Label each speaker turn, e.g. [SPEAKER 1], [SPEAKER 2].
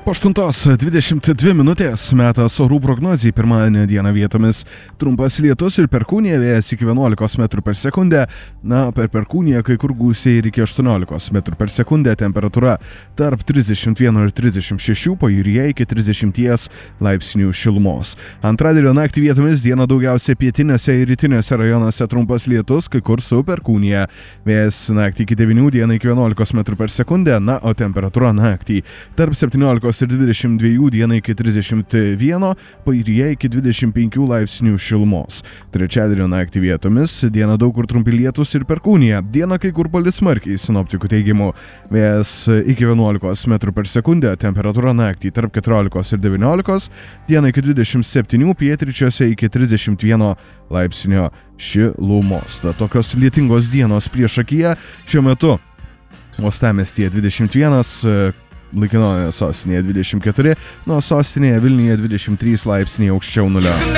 [SPEAKER 1] Po 8:22 metas orų prognozijai. Pirmadienio dieną vietomis trumpas lietus ir perkūnija, vėjas iki 11 metrų per sekundę. Per perkūniją kai kur gūsiai ir iki 18 metrų per sekundę. Temperatūra tarp 31 ir 36, pajūryje iki 30 laipsnių šilumos. Antradienio naktį vietomis dieną daugiausia pietiniuose ir rytiniuose rajonuose trumpas lietus, kai kur su perkūnija. Vėjas naktį iki 9, dieną iki 11 metrų per sekundę, o temperatūra naktį tarp 17 ir 22, dieną iki 31, pajūryje iki 25 laipsnių šilumos. Trečiadienio naktį vietomis dieną daug kur trumpi lietus ir perkūnija. Dieną kai kur palis smarkiai, sinoptikų teigimu. Vėjas iki 11 metrų per sekundę, temperatūra naktį tarp 14 ir 19, dieną iki 27, pietryčiuose iki 31 laipsnio šilumos. Tokios lietingos dienos priešakyje šiuo metu. Uostamiestyje 21, laikinoje sostinėje 24, sostinėje Vilniuje 23 laipsniai aukščiau nulio.